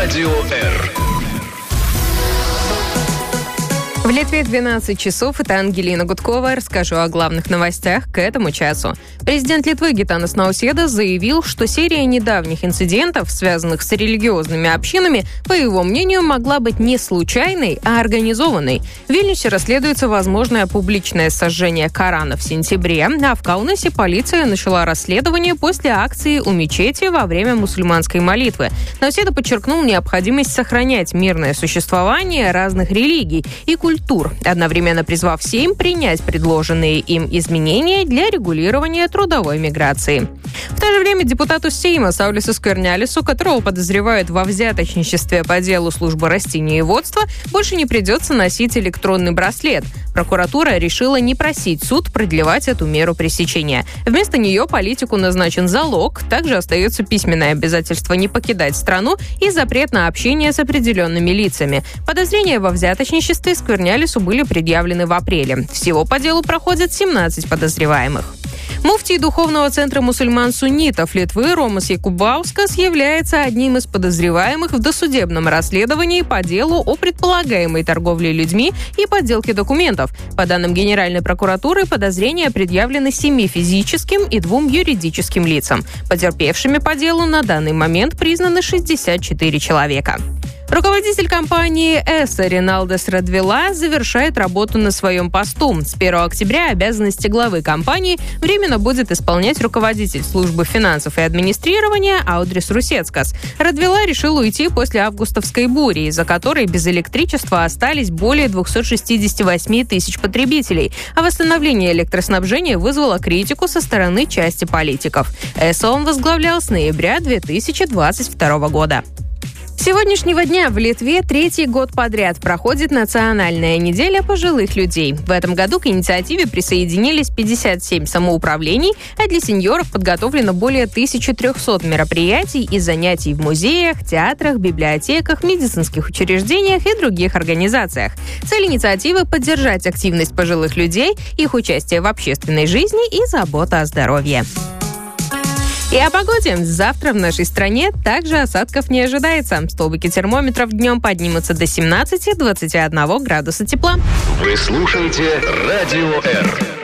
Радио Р. В Литве 12 часов. Это Ангелина Гудкова. Расскажу о главных новостях к этому часу. Президент Литвы Гитанас Науседа заявил, что серия недавних инцидентов, связанных с религиозными общинами, по его мнению, могла быть не случайной, а организованной. В Вильнюсе расследуется возможное публичное сожжение Корана в сентябре, а в Каунасе полиция начала расследование после акции у мечети во время мусульманской молитвы. Науседа подчеркнул необходимость сохранять мирное существование разных религий и культур, одновременно призвав Сейм принять предложенные им изменения для регулирования трудовой миграции. В то же время депутату Сейма Саулису Сквернялису, которого подозревают во взяточничестве по делу службы растениеводства, больше не придется носить электронный браслет. Прокуратура решила не просить суд продлевать эту меру пресечения. Вместо нее политику назначен залог, также остается письменное обязательство не покидать страну и запрет на общение с определенными лицами. Подозрения во взяточничестве Сквернялису были предъявлены в апреле. Всего по делу проходят 17 подозреваемых. Муфтий Духовного центра мусульман-суннитов Литвы Ромас Якубаускас является одним из подозреваемых в досудебном расследовании по делу о предполагаемой торговле людьми и подделке документов. По данным Генеральной прокуратуры, подозрения предъявлены 7 физическим и 2 юридическим лицам. Потерпевшими по делу на данный момент признаны 64 человека. Руководитель компании ЭСА Риналдес Радвила завершает работу на своем посту. С 1 октября обязанности главы компании временно будет исполнять руководитель службы финансов и администрирования Аудрис Русецкас. Радвила решил уйти после августовской бури, из-за которой без электричества остались более 268 тысяч потребителей, а восстановление электроснабжения вызвало критику со стороны части политиков. ЭСА он возглавлял с ноября 2022 года. С сегодняшнего дня в Литве 3-й год подряд проходит Национальная неделя пожилых людей. В этом году к инициативе присоединились 57 самоуправлений, а для сеньоров подготовлено более 1300 мероприятий и занятий в музеях, театрах, библиотеках, медицинских учреждениях и других организациях. Цель инициативы – поддержать активность пожилых людей, их участие в общественной жизни и забота о здоровье. И о погоде. Завтра в нашей стране также осадков не ожидается. Столбики термометров днем поднимутся до 17-21 градуса тепла. Вы слушаете Радио Р.